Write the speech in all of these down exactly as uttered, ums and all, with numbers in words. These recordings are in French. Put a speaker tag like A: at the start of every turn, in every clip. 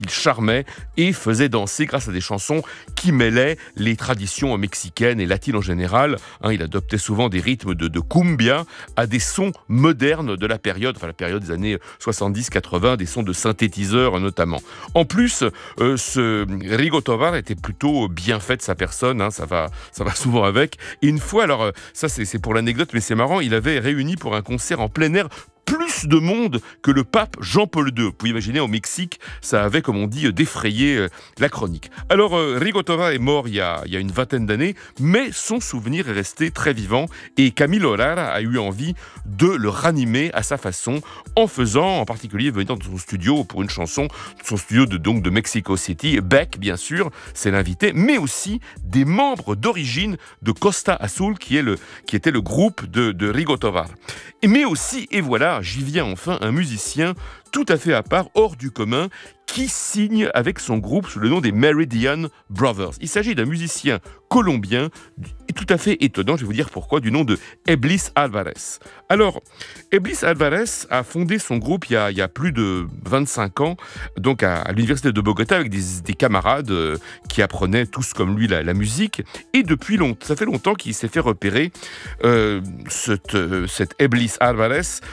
A: Il charmait et faisait danser grâce à des chansons qui mêlaient les traditions mexicaines et latines en général. Hein, il adoptait souvent des rythmes de, de cumbia à des sons modernes de la période, enfin la période des années soixante-dix quatre-vingts, des sons de synthétiseurs notamment. En plus, euh, ce Rigo Tovar était plutôt bien fait de sa personne, hein, ça va, ça va souvent avec. Et une fois, alors euh, ça c'est, c'est pour l'anecdote, mais c'est marrant, il avait réuni pour un concert en plein air plus de monde que le pape Jean-Paul deux. Vous pouvez imaginer, au Mexique, ça avait, comme on dit, défrayé euh, la chronique. Alors, euh, Rigo Tovar est mort il y, a, il y a une vingtaine d'années, mais son souvenir est resté très vivant et Camilo Lara a eu envie de le ranimer à sa façon, en faisant, en particulier, venir dans son studio pour une chanson, son studio de, donc, de Mexico City. Beck, bien sûr, c'est l'invité, mais aussi des membres d'origine de Costa Azul, qui, est le, qui était le groupe de, de Rigo Tovar. Mais aussi, et voilà, j'y viens enfin, un musicien tout à fait à part, hors du commun, qui signe avec son groupe sous le nom des Meridian Brothers. Il s'agit d'un musicien colombien et tout à fait étonnant, je vais vous dire pourquoi, du nom de Eblis Alvarez. Alors, Eblis Alvarez a fondé son groupe il y a, il y a plus de vingt-cinq ans, donc à, à l'université de Bogota, avec des, des camarades euh, qui apprenaient tous comme lui la, la musique. Et depuis longtemps, ça fait longtemps qu'il s'est fait repérer, euh, cette, euh, cette Eblis Alvarez,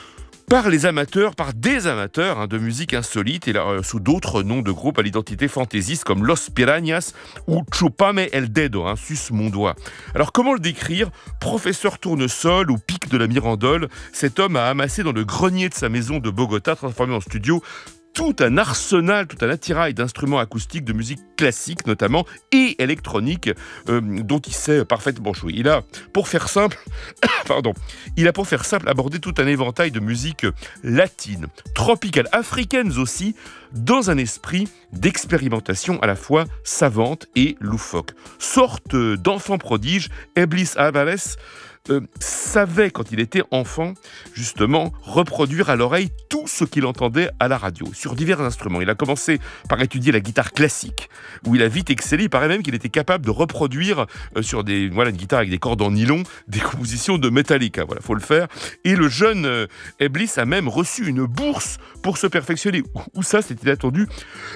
A: par les amateurs, par des amateurs hein, de musique insolite, et là, euh, sous d'autres noms de groupes à l'identité fantaisiste comme Los Piranhas ou Chupame el Dedo, hein, suce mon doigt. Alors comment le décrire ? Professeur tournesol ou pic de la Mirandole, cet homme a amassé dans le grenier de sa maison de Bogota, transformé en studio, tout un arsenal, tout un attirail d'instruments acoustiques, de musique classique notamment, et électronique, euh, dont il sait parfaitement jouer. Il a, pour faire simple, pardon, il a pour faire simple abordé tout un éventail de musiques latines, tropicales, africaines aussi, dans un esprit d'expérimentation à la fois savante et loufoque. Sorte d'enfant prodige, Eblis Alvarez Euh, savait, quand il était enfant, justement, reproduire à l'oreille tout ce qu'il entendait à la radio, sur divers instruments. Il a commencé par étudier la guitare classique, où il a vite excellé. Il paraît même qu'il était capable de reproduire euh, sur des, voilà, une guitare avec des cordes en nylon, des compositions de Metallica. Voilà, faut le faire. Et le jeune euh, Eblis a même reçu une bourse pour se perfectionner. Où ça, c'était attendu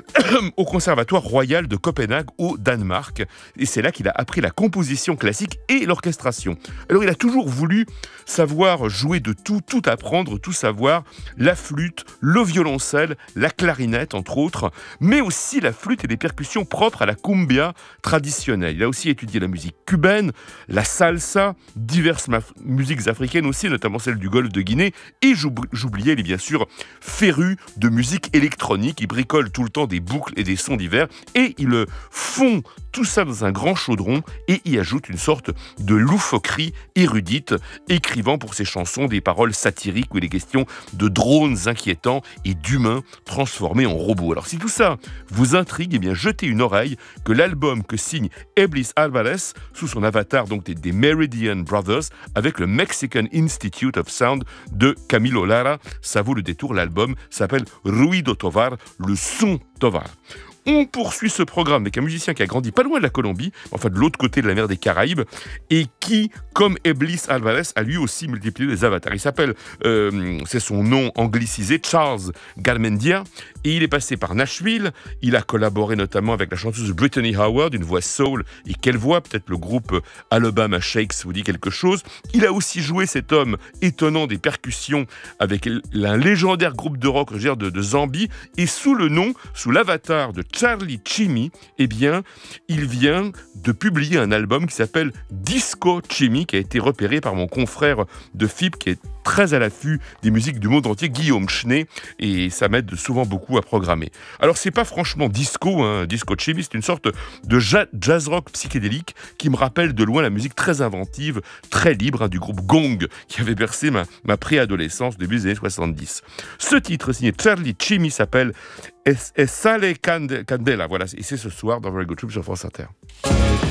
A: au Conservatoire Royal de Copenhague, au Danemark. Et c'est là qu'il a appris la composition classique et l'orchestration. Alors, il a toujours voulu savoir jouer de tout, tout apprendre, tout savoir, la flûte, le violoncelle, la clarinette entre autres, mais aussi la flûte et les percussions propres à la cumbia traditionnelle. Il a aussi étudié la musique cubaine, la salsa, diverses ma- musiques africaines aussi, notamment celle du Golfe de Guinée, et j'oubliais, il est bien sûr féru de musique électronique. Il bricole tout le temps des boucles et des sons divers, et il fond tout ça dans un grand chaudron et y ajoute une sorte de loufoquerie érudite, écrivant pour ses chansons des paroles satiriques où il est question de drones inquiétants et d'humains transformés en robots. Alors si tout ça vous intrigue, eh bien jetez une oreille que l'album que signe Eblis Alvarez sous son avatar donc des, des Meridian Brothers avec le Mexican Institute of Sound de Camilo Lara, ça vaut le détour. L'album s'appelle Ruido Tovar, le son Tovar. On poursuit ce programme avec un musicien qui a grandi pas loin de la Colombie, enfin de l'autre côté de la mer des Caraïbes, et qui, comme Eblis Alvarez, a lui aussi multiplié les avatars. Il s'appelle, euh, c'est son nom anglicisé, Charles Garmendia, et il est passé par Nashville. Il a collaboré notamment avec la chanteuse Brittany Howard, une voix soul, et quelle voix, peut-être le groupe Alabama Shakes vous dit quelque chose. Il a aussi joué, cet homme étonnant, des percussions avec un légendaire groupe de rock de, de Zambie, et sous le nom, sous l'avatar de Charlie Chimmy, eh bien, il vient de publier un album qui s'appelle Disco Chimmy, qui a été repéré par mon confrère de F I P, qui est très à l'affût des musiques du monde entier, Guillaume Chenet, et ça m'aide souvent beaucoup à programmer. Alors, c'est pas franchement disco, hein, Disco Chimmy, c'est une sorte de jazz rock psychédélique qui me rappelle de loin la musique très inventive, très libre hein, du groupe Gong, qui avait bercé ma, ma préadolescence début des années soixante-dix. Ce titre signé Charlie Chimmy s'appelle Es, es Sale Candela, voilà, et c'est ce soir dans Very Good Trip sur France Inter.